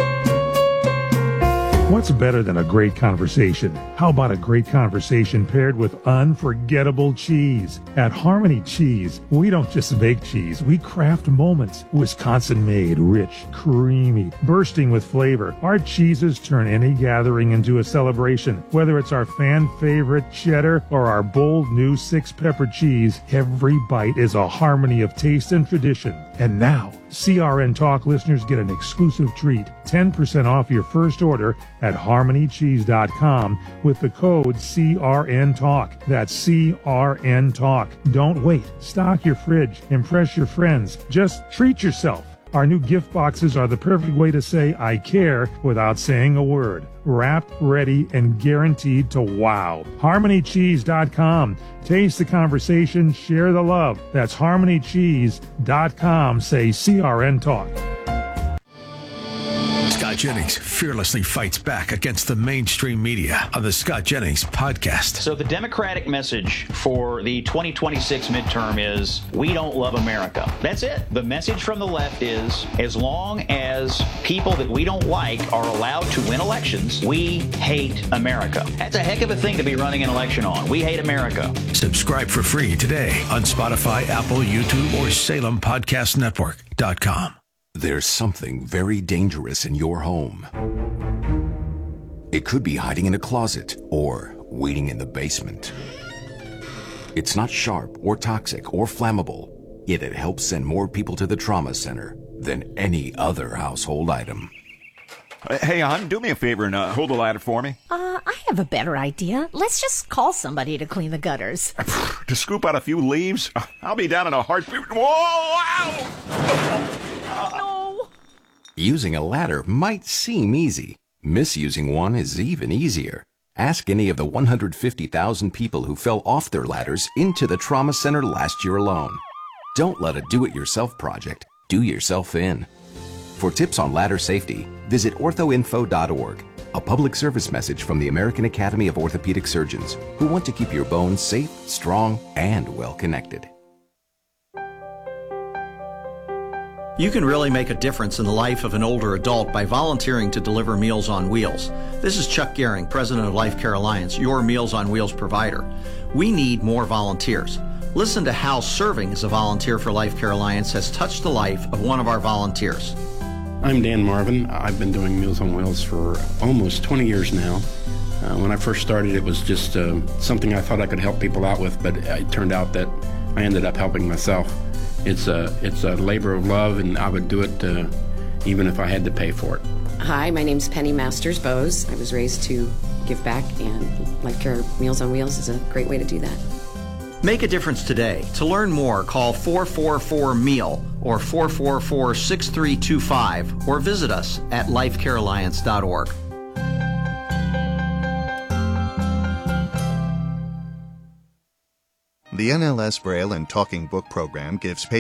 What's better than a great conversation? How about a great conversation paired with unforgettable cheese? At Harmony Cheese, we don't just make cheese, we craft moments. Wisconsin-made, rich, creamy, bursting with flavor. Our cheeses turn any gathering into a celebration. Whether it's our fan-favorite cheddar or our bold new six-pepper cheese, every bite is a harmony of taste and tradition. And now, C R N Talk listeners get an exclusive treat, ten percent off your first order at harmony cheese dot com with the code C R N Talk. That's C R N Talk. Don't wait. Stock your fridge. Impress your friends. Just treat yourself. Our new gift boxes are the perfect way to say I care without saying a word. Wrapped, ready, and guaranteed to wow. harmony cheese dot com. Taste the conversation, share the love. That's harmony cheese dot com. Say C R N Talk. Scott Jennings fearlessly fights back against the mainstream media on the Scott Jennings podcast. So the Democratic message for the twenty twenty-six midterm is, we don't love America. That's it. The message from the left is, as long as people that we don't like are allowed to win elections, we hate America. That's a heck of a thing to be running an election on. We hate America. Subscribe for free today on Spotify, Apple, YouTube, or Salem Podcast Network dot com. There's something very dangerous in your home. It could be hiding in a closet or waiting in the basement. It's not sharp or toxic or flammable, yet it helps send more people to the trauma center than any other household item. Uh, hey, hon, do me a favor and uh, hold the ladder for me. Uh, I have a better idea. Let's just call somebody to clean the gutters. To scoop out a few leaves? I'll be down in a heartbeat. Whoa! Ow! No! Using a ladder might seem easy. Misusing one is even easier. Ask any of the one hundred fifty thousand people who fell off their ladders into the trauma center last year alone. Don't let a do-it-yourself project do yourself in. For tips on ladder safety, visit ortho info dot org, a public service message from the American Academy of Orthopedic Surgeons, who want to keep your bones safe, strong, and well-connected. You can really make a difference in the life of an older adult by volunteering to deliver Meals on Wheels. This is Chuck Gehring, president of Life Care Alliance, your Meals on Wheels provider. We need more volunteers. Listen to how serving as a volunteer for Life Care Alliance has touched the life of one of our volunteers. I'm Dan Marvin. I've been doing Meals on Wheels for almost twenty years now. Uh, when I first started, it was just uh, something I thought I could help people out with, but it turned out that I ended up helping myself. It's a, it's a labor of love, and I would do it uh, even if I had to pay for it. Hi, my name's Penny Masters Bose. I was raised to give back, and Life Care Meals on Wheels is a great way to do that. Make a difference today. To learn more, call four four four MEAL or four four four, six three two five or visit us at life care alliance dot org. The N L S Braille and Talking Book program gives